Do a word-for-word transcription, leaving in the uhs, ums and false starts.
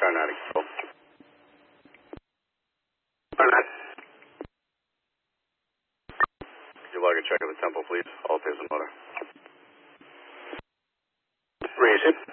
Star nine control. Star nine. Could you log a check of the temple, please? All phase and motor. Raise it.